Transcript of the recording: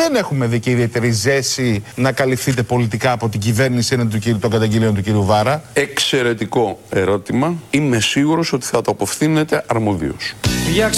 δεν έχουμε δει και ιδιαίτερη ζέση να καλυφθείτε πολιτικά από την κυβέρνηση έναντι των καταγγελίων του κ. Βάρα. Εξαιρετικό ερώτημα. Είμαι σίγουρος ότι θα το αποφθήνετε αρμοδίως.